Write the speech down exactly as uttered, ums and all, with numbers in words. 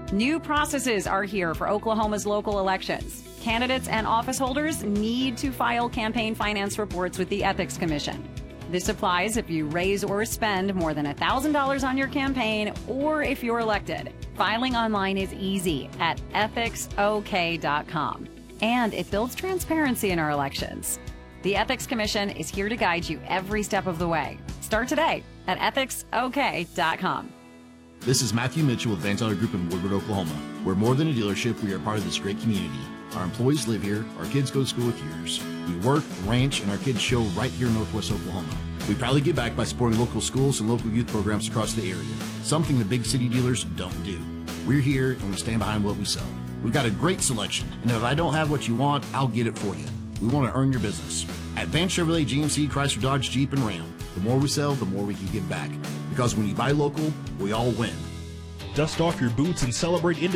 New processes are here for Oklahoma's local elections. Candidates and office holders need to file campaign finance reports with the Ethics Commission. This applies if you raise or spend more than one thousand dollars on your campaign or if you're elected. Filing online is easy at ethics o k dot com, and it builds transparency in our elections. The Ethics Commission is here to guide you every step of the way. Start today at ethics o k dot com. This is Matthew Mitchell with Van Tyler Group in Woodward, Oklahoma. We're more than a dealership. We are part of this great community. Our employees live here. Our kids go to school with yours. We work, ranch, and our kids show right here in Northwest Oklahoma. We proudly give back by supporting local schools and local youth programs across the area, something the big city dealers don't do. We're here, and we stand behind what we sell. We've got a great selection, and if I don't have what you want, I'll get it for you. We want to earn your business. At Van Chevrolet, G M C, Chrysler, Dodge, Jeep, and Ram, the more we sell, the more we can give back. Because when you buy local, we all win. Dust off your boots and celebrate independence.